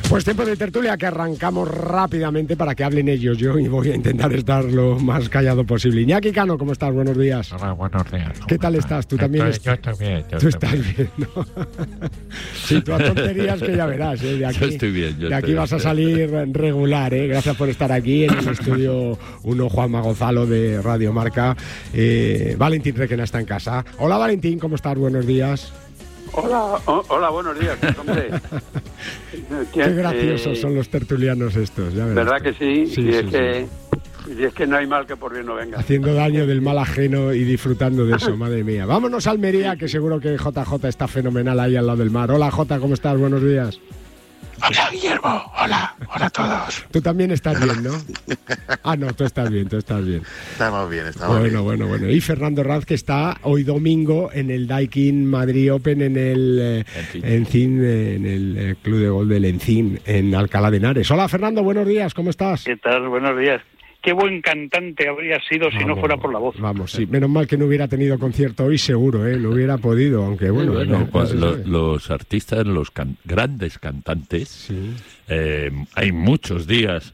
Pues tiempo de tertulia que arrancamos rápidamente para que hablen ellos. Yo voy a intentar estar lo más callado posible. Iñaki Cano, ¿cómo estás? Buenos días. Hola, buenos días. ¿Qué tal estás? ¿Tú también Yo estoy bien. Tú estás bien, ¿no? Sí, tú a tonterías que ya verás, ¿eh? De aquí, yo estoy bien. De aquí vas a salir regular, ¿eh? Gracias por estar aquí en el estudio 1, Juanma Gonzalo de Radio Marca. Valentín Requena está en casa. Hola, Valentín, ¿cómo estás? Buenos días. Hola, buenos días, hombre. Qué graciosos son los tertulianos estos, ya verás. ¿Verdad que sí? Sí, Y es que no hay mal que por bien no venga. Haciendo daño del mal ajeno y disfrutando de eso, madre mía. Vámonos a Almería, que seguro que JJ está fenomenal ahí al lado del mar. Hola, Jota, ¿cómo estás? Buenos días. Hola, Guillermo. Hola a todos. Tú también estás bien, ¿no? Ah, no, tú estás bien. Estamos bien. Bueno. Y Fernando Raz, que está hoy domingo en el Daikin Madrid Open en el Encín, en el Club de Golf del Encín, en Alcalá de Henares. Hola, Fernando, buenos días, ¿cómo estás? ¿Qué tal? Buenos días. Qué buen cantante habría sido si no fuera por la voz. Vamos, sí. Menos mal que no hubiera tenido concierto hoy, seguro, ¿eh? No hubiera podido, aunque bueno. Pues los artistas, los grandes cantantes, sí. Hay muchos días,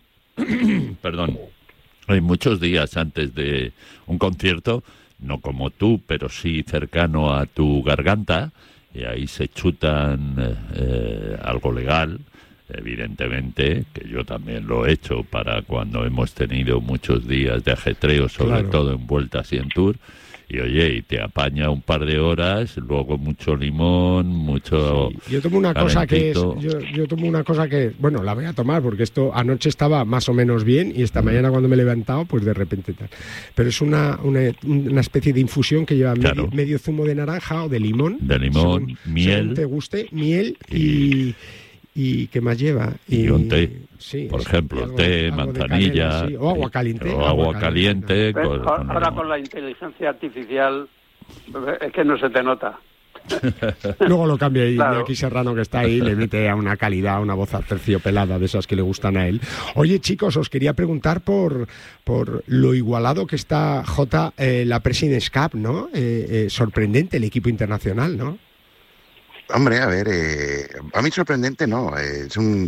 hay muchos días antes de un concierto, no como tú, pero sí cercano a tu garganta, y ahí se chutan algo legal. Evidentemente, que yo también lo he hecho para cuando hemos tenido muchos días de ajetreo, sobre todo en vueltas y en tour, y oye, y te apaña un par de horas, luego mucho limón, mucho... Sí. Yo tomo una cosa que es... Yo tomo una cosa que... Bueno, la voy a tomar porque esto anoche estaba más o menos bien y esta mañana cuando me he levantado, pues de repente tal. Pero es una especie de infusión que lleva medio zumo de naranja o de limón. De limón, miel. Según te guste, miel ¿Y qué más lleva? Y un té, sí, por ejemplo, algo, té, algo manzanilla. Canela, sí. O agua caliente. O agua caliente. Ahora con la inteligencia artificial es que no se te nota. Luego lo cambia ahí, Claro. Iñaki Serrano, que está ahí, le mete a una calidad, una voz aterciopelada de esas que le gustan a él. Oye, chicos, os quería preguntar por lo igualado que está la President's Cup, ¿no? Sorprendente el equipo internacional, ¿no? Hombre, a ver, a mí sorprendente no, es un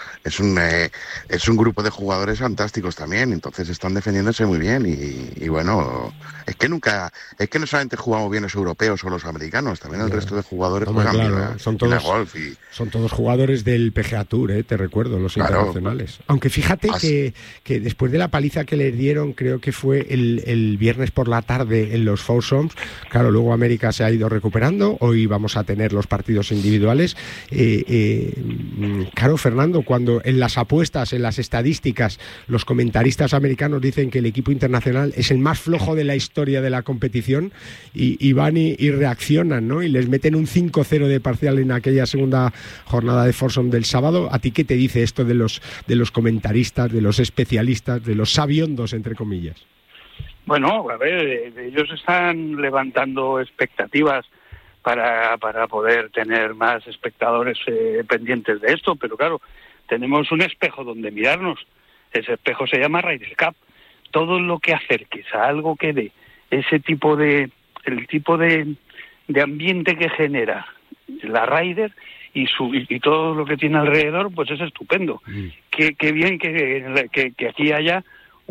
grupo de jugadores fantásticos también, entonces están defendiéndose muy bien y bueno, es que no solamente jugamos bien los europeos o los americanos, también el resto de jugadores juegan bien en el golf son todos jugadores del PGA Tour, te recuerdo, los internacionales. Aunque fíjate que después de la paliza que les dieron, creo que fue el viernes por la tarde en los Foursomes, claro, luego América se ha ido recuperando, hoy vamos a tener los partidos individuales. Claro, Fernando, cuando en las apuestas, en las estadísticas, los comentaristas americanos dicen que el equipo internacional es el más flojo de la historia de la competición y van y reaccionan, ¿no? Y les meten un 5-0 de parcial en aquella segunda jornada de Foursome del sábado. ¿A ti qué te dice esto de los comentaristas, de los especialistas, de los sabiondos, entre comillas? Bueno, a ver, ellos están levantando expectativas para poder tener más espectadores pendientes de esto, pero claro, tenemos un espejo donde mirarnos. Ese espejo se llama Ryder Cup. Todo lo que acerques a algo que dé el tipo de ambiente que genera la Ryder y todo lo que tiene alrededor, pues es estupendo. Qué bien que aquí haya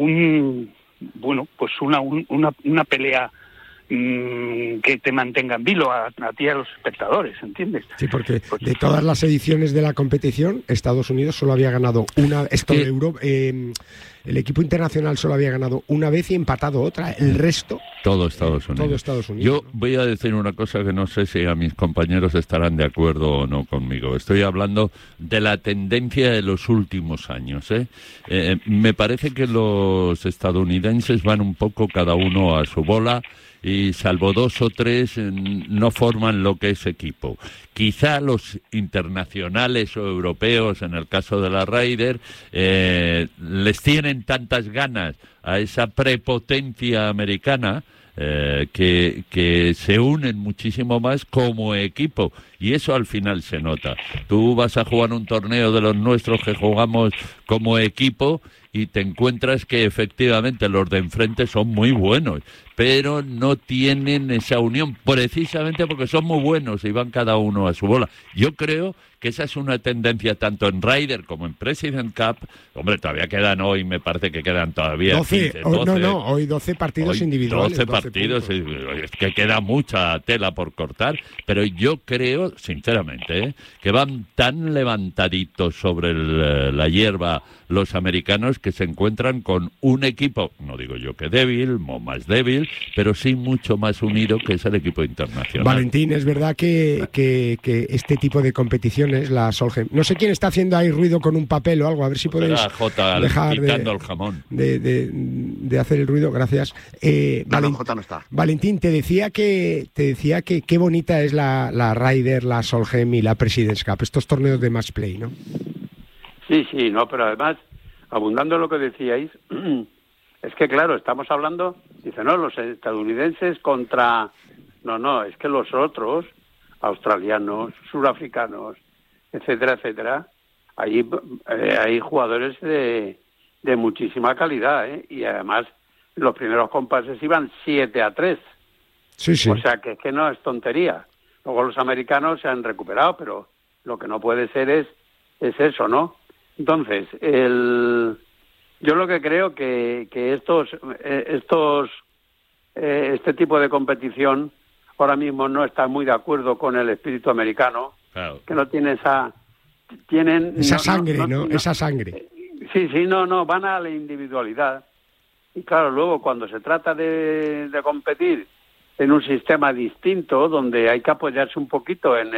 una pelea que te mantenga en vilo a ti y a los espectadores, ¿entiendes? Sí, porque de todas las ediciones de la competición, Estados Unidos solo había ganado una. El equipo internacional solo había ganado una vez y empatado otra. El resto... Todo Estados Unidos. Yo voy a decir una cosa que no sé si a mis compañeros estarán de acuerdo o no conmigo. Estoy hablando de la tendencia de los últimos años. Me parece que los estadounidenses van un poco cada uno a su bola y salvo 2 o 3 no forman lo que es equipo. Quizá los internacionales o europeos, en el caso de la Ryder, les tienen tantas ganas a esa prepotencia americana que se unen muchísimo más como equipo, y eso al final se nota. Tú vas a jugar un torneo de los nuestros que jugamos como equipo y te encuentras que efectivamente los de enfrente son muy buenos, pero no tienen esa unión, precisamente porque son muy buenos y van cada uno a su bola. Yo creo que esa es una tendencia tanto en Ryder como en President Cup. Hombre, todavía quedan hoy, me parece que quedan todavía 12. Hoy 12 partidos hoy individuales. 12 partidos, es que queda mucha tela por cortar, pero yo creo, sinceramente, que van tan levantaditos sobre la hierba los americanos que se encuentran con un equipo, no digo yo que débil, o más débil, pero sí mucho más unido que es el equipo internacional. Valentín, es verdad que este tipo de competiciones, la Solheim, no sé quién está haciendo ahí ruido con un papel o algo, a ver si podéis dejar quitando el jamón. De hacer el ruido, gracias. Jota no está. Valentín, te decía que qué bonita es la Ryder, la Solheim y la President's Cup, estos torneos de match play, ¿no? Sí, no, pero además, abundando en lo que decíais, es que claro, estamos hablando, dice, no, los estadounidenses contra... No, es que los otros, australianos, surafricanos, etcétera, hay jugadores de muchísima calidad, y además los primeros compases iban 7-3. Sí. O sea, que es que no es tontería. Luego los americanos se han recuperado, pero lo que no puede ser es eso, ¿no? Entonces, yo lo que creo que este tipo de competición ahora mismo no está muy de acuerdo con el espíritu americano, claro, que no tiene esa sangre, ¿no? Esa sangre. Sí, no, van a la individualidad. Y claro, luego cuando se trata de competir en un sistema distinto, donde hay que apoyarse un poquito en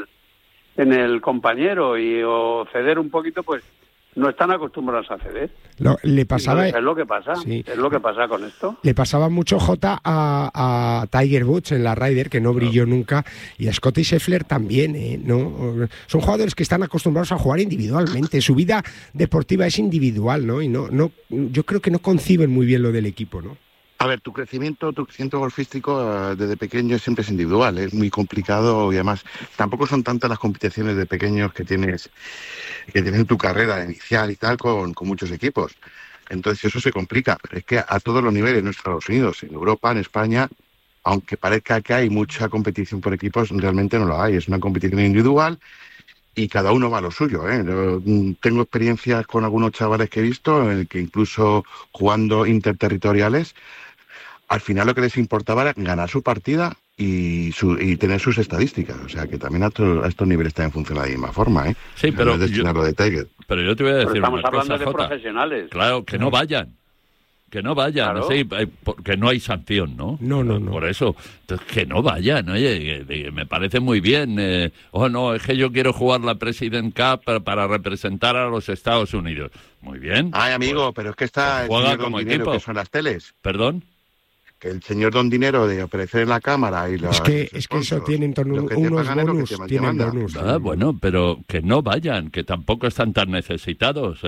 el compañero o ceder un poquito, pues no están acostumbrados a ceder. Le pasaba, es lo que pasa, sí. Es lo que pasa con esto. Le pasaba mucho, Jota, a Tiger Woods en la Ryder, que no brilló nunca, y a Scottie Scheffler también, ¿no? Son jugadores que están acostumbrados a jugar individualmente, su vida deportiva es individual, ¿no? Y no, yo creo que no conciben muy bien lo del equipo, ¿no? A ver, tu crecimiento golfístico desde pequeño siempre es individual, es muy complicado y además tampoco son tantas las competiciones de pequeños que tienes en tu carrera inicial y tal con muchos equipos. Entonces eso se complica, pero es que a todos los niveles, no en Estados Unidos, en Europa, en España, aunque parezca que hay mucha competición por equipos, realmente no lo hay, es una competición individual y cada uno va a lo suyo, ¿eh? Yo tengo experiencias con algunos chavales que he visto, en el que incluso jugando interterritoriales, al final lo que les importaba era ganar su partida y tener sus estadísticas. O sea, que también a estos niveles también funciona de la misma forma, ¿eh? Sí, pero no es de Tiger. Pero yo te voy a decir una cosa, estamos hablando de Jota. Profesionales. Claro, que no vayan. Claro. Sí, porque no hay sanción, ¿no? No. Por eso, entonces, que no vayan, oye, me parece muy bien. No, es que yo quiero jugar la President Cup para representar a los Estados Unidos. Muy bien. Ay, amigo, pero es que está el juega señor como Don Dinero, equipo. que son las teles. ¿Perdón? Que el señor Don Dinero de aparecer en la cámara y los es que eso tienen unos bonus. Bueno, pero que no vayan, que tampoco están tan necesitados.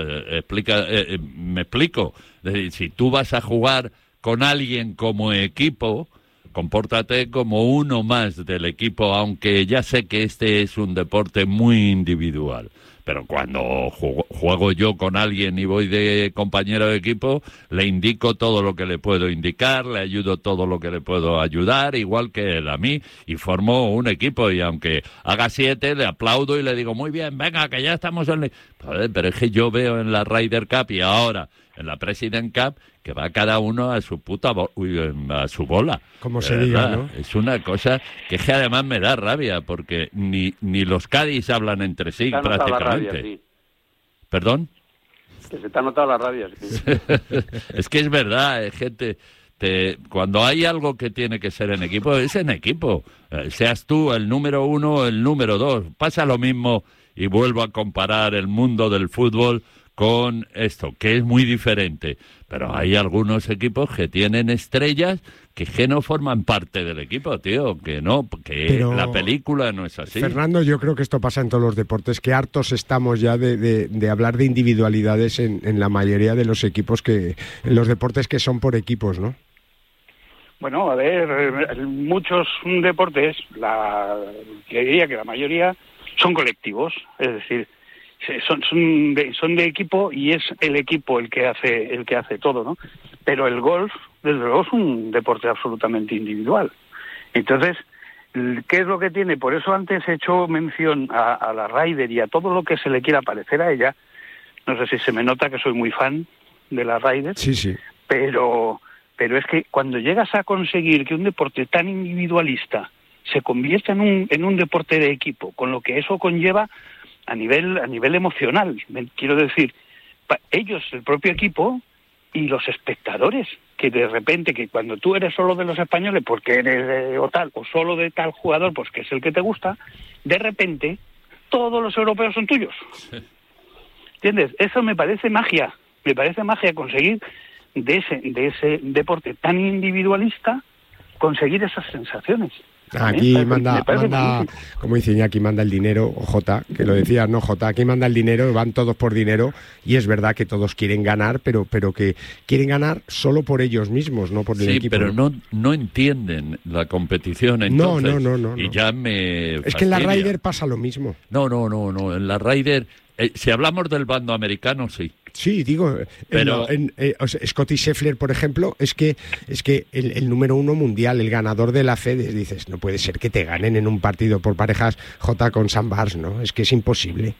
Me explico. Es decir, si tú vas a jugar con alguien como equipo, compórtate como uno más del equipo, aunque ya sé que este es un deporte muy individual. Pero cuando juego yo con alguien y voy de compañero de equipo, le indico todo lo que le puedo indicar, le ayudo todo lo que le puedo ayudar, igual que él a mí, y formo un equipo. Y aunque haga 7, le aplaudo y le digo, muy bien, venga, que ya estamos en... Joder, pero es que yo veo en la Ryder Cup y ahora en la President Cup que va cada uno a su a su bola. Como se diga, ¿no? Es una cosa que además me da rabia, porque ni los Cádiz hablan entre sí prácticamente. Rabia, sí. ¿Perdón? Que se te ha notado la rabia, sí. Es que es verdad, gente... cuando hay algo que tiene que ser en equipo, es en equipo. Seas tú el número 1 o el número 2. Pasa lo mismo, y vuelvo a comparar el mundo del fútbol con esto, que es muy diferente. Pero hay algunos equipos que tienen estrellas que no forman parte del equipo, tío, pero la película no es así. Fernando, yo creo que esto pasa en todos los deportes, que hartos estamos ya de hablar de individualidades en la mayoría de los equipos, en los deportes que son por equipos, ¿no? Bueno, a ver, muchos deportes, diría que la mayoría, son colectivos. Es decir, son de equipo y es el equipo el que hace todo, ¿no? Pero el golf, desde luego, es un deporte absolutamente individual. Entonces, ¿qué es lo que tiene? Por eso antes he hecho mención a la Ryder y a todo lo que se le quiera parecer a ella. No sé si se me nota que soy muy fan de la Ryder. Sí. Pero es que cuando llegas a conseguir que un deporte tan individualista se convierta en un deporte de equipo, con lo que eso conlleva a nivel emocional, quiero decir, ellos, el propio equipo y los espectadores, que de repente, que cuando tú eres solo de los españoles porque eres o solo de tal jugador, pues que es el que te gusta, de repente todos los europeos son tuyos. ¿Entiendes? Eso me parece magia conseguir de ese deporte tan individualista, conseguir esas sensaciones. Aquí manda, como dice Iñaki, manda el dinero, Jota, que lo decía, no, Jota, aquí manda el dinero, van todos por dinero, y es verdad que todos quieren ganar, pero que quieren ganar solo por ellos mismos, no por el equipo. Sí, pero no entienden la competición, entonces. No. Y ya me fastidia. Es que en la Ryder pasa lo mismo. No, en la Ryder, si hablamos del bando americano, sí. Sí, digo, pero Scottie Scheffler, por ejemplo, es que el número 1 mundial, el ganador de la FED, dices, no puede ser que te ganen en un partido por parejas J con Sam Burns, ¿no? Es que es imposible.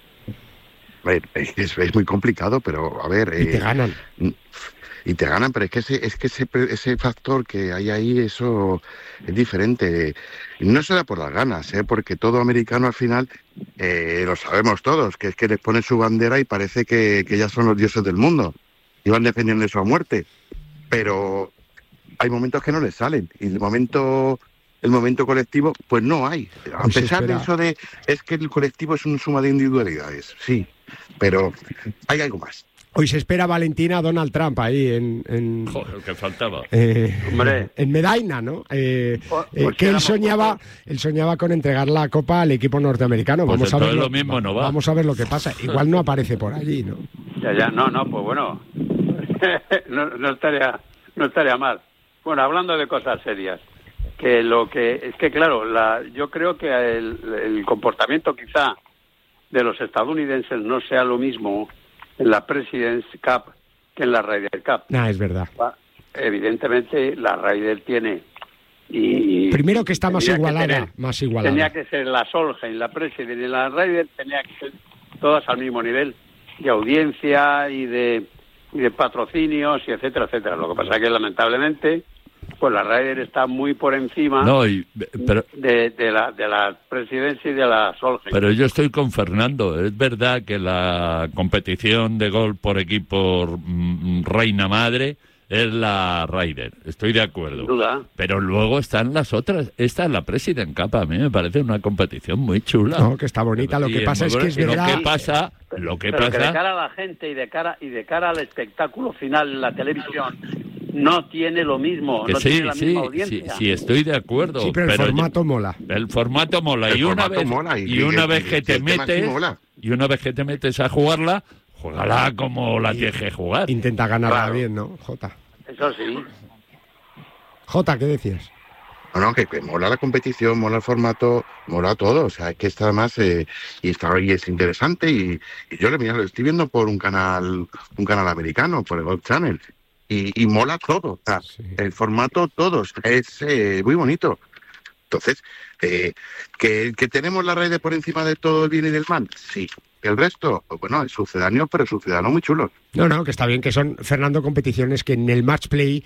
Es muy complicado, pero a ver... Y te ganan. Y te ganan, pero es que ese factor que hay ahí, eso es diferente. No será por las ganas, porque todo americano al final, lo sabemos todos, que es que les ponen su bandera y parece que ya son los dioses del mundo y van defendiendo eso a muerte. Pero hay momentos que no les salen y el momento colectivo, pues no hay. A pesar de eso es que el colectivo es una suma de individualidades, sí, pero hay algo más. Hoy se espera Valentina a Donald Trump ahí en Joder, lo que faltaba. Hombre. En Medina, ¿no? Que él soñaba con entregar la copa al equipo norteamericano. Pues vamos a ver lo mismo no va. Vamos a ver lo que pasa. Igual no aparece por allí, ¿no? Pues bueno. no estaría mal. Bueno, hablando de cosas serias, claro, yo creo que el comportamiento quizá de los estadounidenses no sea lo mismo en la President's Cup que en la Ryder Cup. Es verdad. Evidentemente la Ryder tiene primero que está más igualada. Tenía que ser la Solheim, la President y la Ryder tenía que ser todas al mismo nivel de audiencia y de patrocinios y etcétera. Lo que pasa es que lamentablemente pues la Ryder está muy por encima de la Presidencia y de la Solheim. Pero yo estoy con Fernando. Es verdad que la competición de golf por equipo reina madre es la Ryder. Estoy de acuerdo. Sin duda. Pero luego están las otras. Esta es la President Cup. A mí me parece una competición muy chula. No, que está bonita. Lo que pasa es que es verdad. Lo que pasa que de cara a la gente y de cara al espectáculo final en la televisión no tiene lo mismo, que no tiene la misma audiencia. Sí, estoy de acuerdo. Sí, pero el formato mola. El formato mola. Y una vez que te metes a jugarla, juégala como la tienes que jugar. Intenta ganarla bien, ¿no, Jota? Eso sí. Jota, ¿qué decías? No, que mola la competición, mola el formato, mola todo, o sea, es que está además y es interesante y yo lo estoy viendo por un canal americano, por el Golf Channel y mola todo, o sea, sí. El formato todos, es muy bonito. Entonces, que tenemos la Ryder por encima de todo el bien y del mal, sí. El resto, pues bueno, es sucedáneo, pero sucedáneo muy chulo. No, que está bien, que son, Fernando, competiciones que en el match play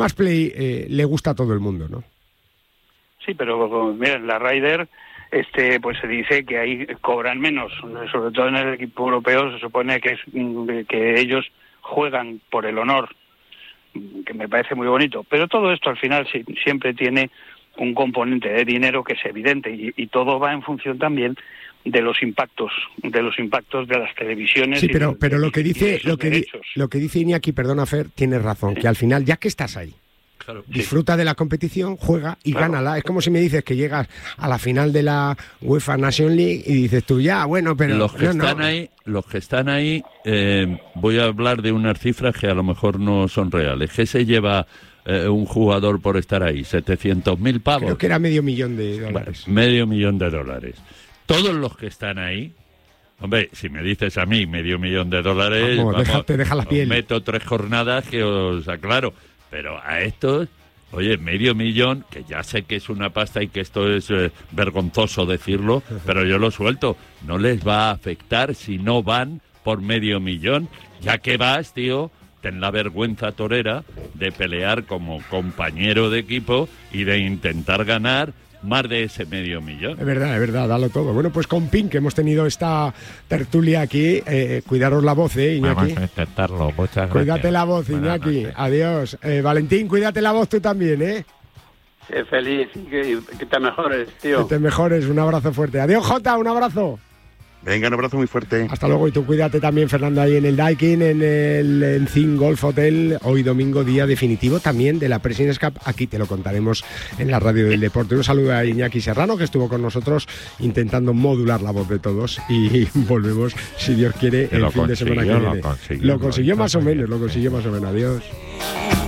le gusta a todo el mundo, ¿no? Sí, pero mira, en la Ryder pues se dice que ahí cobran menos, sobre todo en el equipo europeo se supone que ellos juegan por el honor, que me parece muy bonito, pero todo esto al final siempre tiene un componente de dinero que es evidente y todo va en función también de los impactos de las televisiones. Sí, pero lo que dice Iñaki, perdona Fer, tienes razón, que al final ya que estás ahí, claro, disfruta de la competición, juega y gánala. Es como si me dices que llegas a la final de la UEFA Nation League y dices tú, ya, bueno, pero... Los que están ahí, voy a hablar de unas cifras que a lo mejor no son reales. ¿Qué se lleva un jugador por estar ahí? ¿700.000 pavos? Creo que era $500,000. $500,000. Todos los que están ahí Hombre, si me dices a mí $500,000, vamos, te deja la piel. Os meto 3 jornadas que os aclaro. Pero a estos, oye, $500,000, que ya sé que es una pasta y que esto es vergonzoso decirlo, pero yo lo suelto. No les va a afectar si no van por $500,000. Ya que vas, tío, ten la vergüenza torera de pelear como compañero de equipo y de intentar ganar más de ese $500,000. Es verdad, dalo todo. Bueno, pues con Pink hemos tenido esta tertulia aquí. Cuidaros la voz, Iñaki. Vamos a intentarlo, muchas gracias. Cuídate la voz, Iñaki. Adiós. Valentín, cuídate la voz tú también, ¿eh? Feliz, que te mejores, tío. Que te mejores, un abrazo fuerte. Adiós, Jota, un abrazo. Venga, un abrazo muy fuerte. Hasta luego, y tú cuídate también, Fernando, ahí en el Daikin, en el Enzin Golf Hotel. Hoy domingo, día definitivo también de la Presidents Cup. Aquí te lo contaremos en la radio del deporte. Un saludo a Iñaki Serrano, que estuvo con nosotros intentando modular la voz de todos. Y volvemos, si Dios quiere, el fin de semana que viene. Lo consiguió más o menos. Adiós.